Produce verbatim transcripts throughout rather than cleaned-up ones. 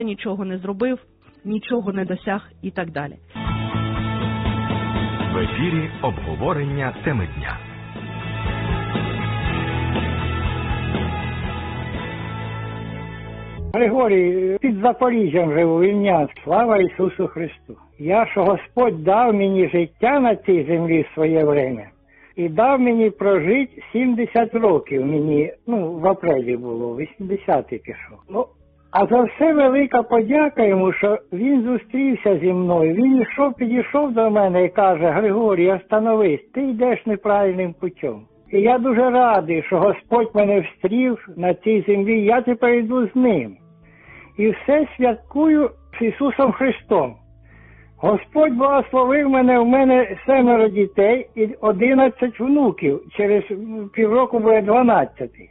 нічого не зробив, нічого не досяг і так далі. В ефірі обговорення теми дня. Григорій, під Запоріжжям живу, Вільнянськ. Слава Ісусу Христу. Я, що Господь дав мені життя на цій землі в своє время, і дав мені прожити сімдесят років, мені, ну, в апрелі було, вісімдесятий пішов. Ну, а за все велика подяка йому, що він зустрівся зі мною. Він йшов, підійшов до мене і каже: Григорій, остановись, ти йдеш неправильним путем. І я дуже радий, що Господь мене встрів на цій землі, я тепер йду з ним. І все святкую з Ісусом Христом. Господь благословив мене, в мене семеро дітей і одинадцять внуків, через півроку буде дванадцятий.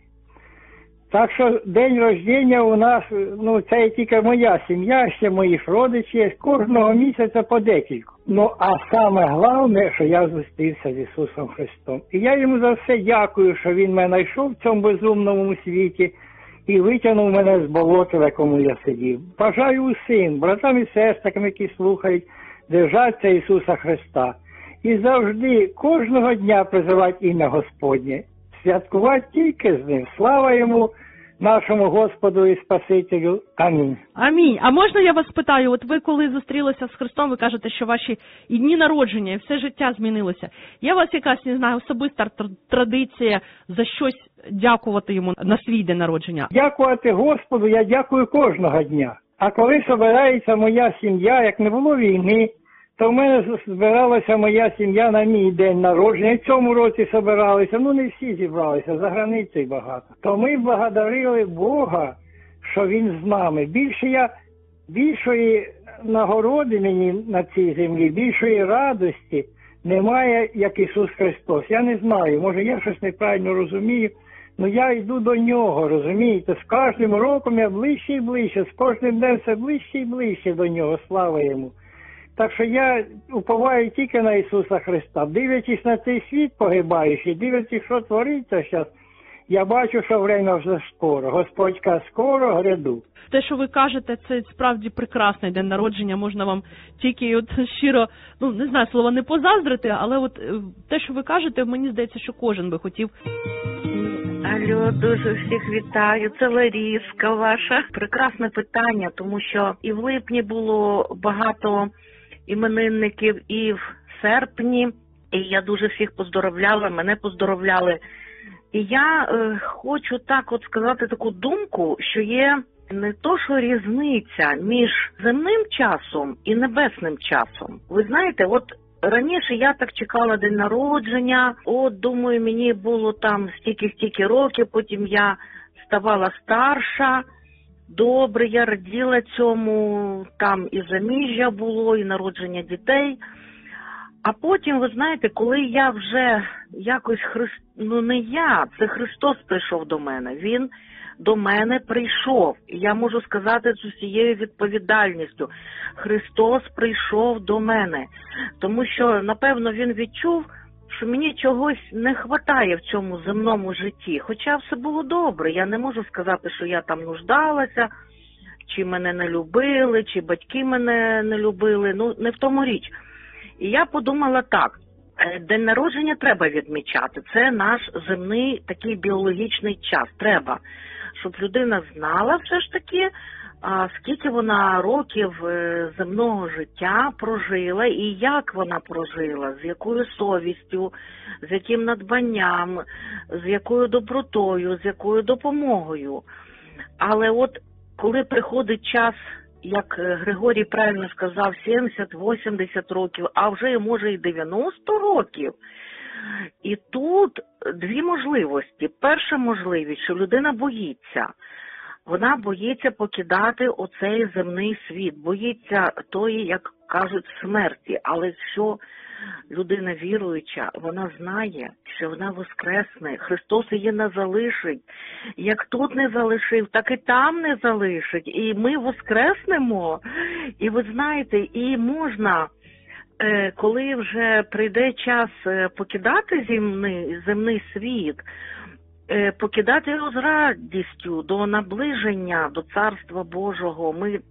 Так що день рождення у нас, ну, це тільки моя сім'я, ще моїх родичів, кожного місяця по декілька. Ну, а саме головне, що я зустрівся з Ісусом Христом. І я йому за все дякую, що він мене знайшов в цьому безумному світі і витягнув мене з болота, в якому я сидів. Бажаю усім, братам і сестрам, які слухають, держатися Ісуса Христа. І завжди, кожного дня призивати ім'я Господнє. Святкувати тільки з ним. Слава йому, нашому Господу і Спасителю. Амінь. Амінь. А можна я вас питаю, от ви коли зустрілися з Христом, ви кажете, що ваші і дні народження, і все життя змінилося. Є у вас якась, не знаю, особиста традиція за щось дякувати йому на свій день народження? Дякувати Господу я дякую кожного дня. А коли збирається моя сім'я, як не було війни, то в мене збиралася моя сім'я на мій день народження. І в цьому році збиралися, ну не всі зібралися, за границею багато. То ми благодарили Бога, що Він з нами. Більше я, більшої нагороди мені на цій землі, більшої радості немає, як Ісус Христос. Я не знаю, може я щось неправильно розумію, але я йду до Нього, розумієте? З кожним роком я ближче і ближче, з кожним днем все ближче і ближче до Нього, слава Йому. Так що я уповаю тільки на Ісуса Христа. Дивлячись на цей світ погибаючий, дивлячись, що твориться зараз, я бачу, що время вже скоро. Господь каже, скоро гряду. Те, що ви кажете, це справді прекрасний день народження. Можна вам тільки от щиро, ну, не знаю, слово не позаздрити, але от те, що ви кажете, мені здається, що кожен би хотів. Алло, дуже всіх вітаю. Це Ларіска ваша. Прекрасне питання, тому що і в липні було багато іменинників, і в серпні. І я дуже всіх поздоровляла, мене поздоровляли. І я е, хочу так от сказати таку думку, що є не то, що різниця між земним часом і небесним часом. Ви знаєте, от раніше я так чекала день народження, от, думаю, мені було там стільки-стільки років, потім я ставала старша, добре, я раділа цьому, там і заміжжя було, і народження дітей. А потім, ви знаєте, коли я вже якось, Христ... ну не я, це Христос прийшов до мене, Він до мене прийшов. І я можу сказати з усією відповідальністю, Христос прийшов до мене. Тому що, напевно, Він відчув, що мені чогось не вистачає в цьому земному житті. Хоча все було добре, я не можу сказати, що я там нуждалася, чи мене не любили, чи батьки мене не любили, ну не в тому річ. І я подумала так, день народження треба відмічати, це наш земний такий біологічний час, треба, щоб людина знала все ж таки, а, скільки вона років земного життя прожила і як вона прожила, з якою совістю, з яким надбанням, з якою добротою, з якою допомогою. Але от коли приходить час, як Григорій правильно сказав, сімдесят-вісімдесят років, а вже може і дев'яносто років. І тут дві можливості. Перша можливість, що людина боїться. Вона боїться покидати оцей земний світ, боїться тої, як кажуть, смерті. Але що людина віруюча, вона знає, що вона воскресне, Христос її не залишить. Як тут не залишив, так і там не залишить. І ми воскреснемо. І ви знаєте, і можна, коли вже прийде час покидати земний, земний світ, покидати його з радістю до наближення до Царства Божого. Ми